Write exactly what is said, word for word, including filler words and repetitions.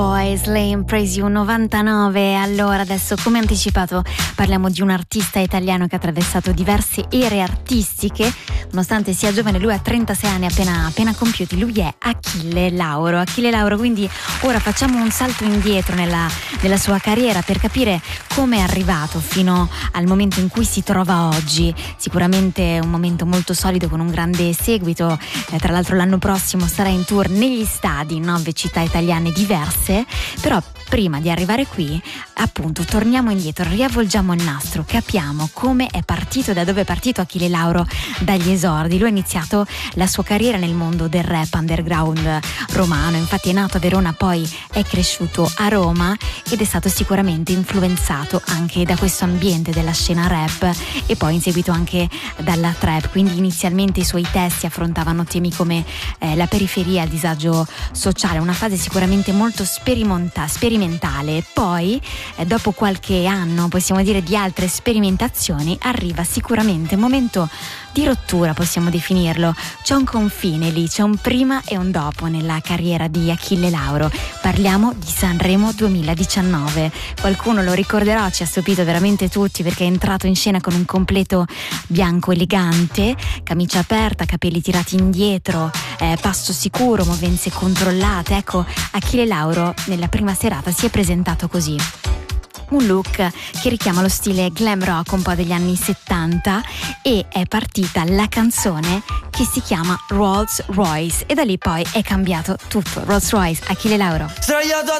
Boys, Lame Praise You novantanove. Allora, adesso, come anticipato, parliamo di un artista italiano che ha attraversato diverse ere artistiche. Nonostante sia giovane, lui ha trentasei anni appena, appena compiuti. Lui è Achille Lauro. Achille Lauro, quindi ora facciamo un salto indietro nella, nella sua carriera per capire come è arrivato fino al momento in cui si trova oggi. Sicuramente un momento molto solido, con un grande seguito. Eh, tra l'altro l'anno prossimo sarà in tour negli stadi in nove città italiane diverse. Però prima di arrivare qui, appunto, torniamo indietro, riavvolgiamo il nastro, capiamo come è partito, da dove è partito Achille Lauro dagli esordi. Lui ha iniziato la sua carriera nel mondo del rap underground romano, infatti è nato a Verona, poi è cresciuto a Roma ed è stato sicuramente influenzato anche da questo ambiente della scena rap e poi in seguito anche dalla trap. Quindi inizialmente i suoi testi affrontavano temi come eh, la periferia, il disagio sociale, una fase sicuramente molto sperimenta- sperimentale. Poi eh, dopo qualche anno, possiamo dire, di altre sperimentazioni, arriva sicuramente un momento di rottura, possiamo definirlo. C'è un confine lì, c'è un prima e un dopo nella carriera di Achille Lauro. Parliamo di Sanremo duemiladiciannove. Qualcuno lo ricorderà, ci ha stupito veramente tutti perché è entrato in scena con un completo bianco elegante, camicia aperta, capelli tirati indietro, eh, passo sicuro, movenze controllate. Ecco, Achille Lauro nella prima serata si è presentato così. Un look che richiama lo stile glam rock un po' degli anni settanta, e è partita la canzone che si chiama Rolls Royce e da lì poi è cambiato tutto. Rolls Royce, Achille Lauro. Sdraiato